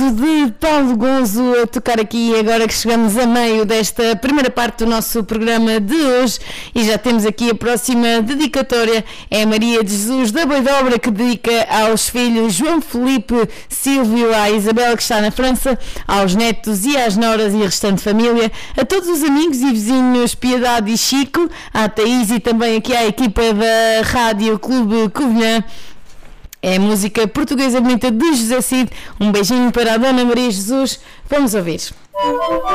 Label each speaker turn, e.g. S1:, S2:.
S1: De Paulo Gonzo a tocar aqui agora que chegamos a meio desta primeira parte do nosso programa de hoje e já temos aqui a próxima dedicatória. É a Maria de Jesus da Boidobra, que dedica aos filhos João Felipe, Silvio, à Isabel que está na França, aos netos e às noras e a restante família, a todos os amigos e vizinhos Piedade e Chico, à Thaís e também aqui à equipa da Rádio Clube Covilhã. É a música portuguesa bonita de José Cid. Um beijinho para a Dona Maria Jesus. Vamos ouvir.